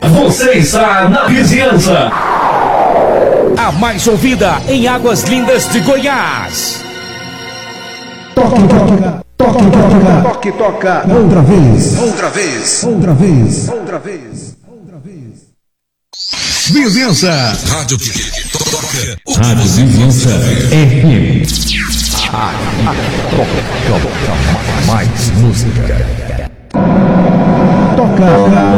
Você está na vizinhança. A mais ouvida em Águas Lindas de Goiás. Toque, toca, toque, toca, toque, toca. Outra vez, outra vez, outra vez, outra vez, outra vez. Vizinhança. Rádio que toca. Rádio Vizinhança FM. Toca mais música. Toca.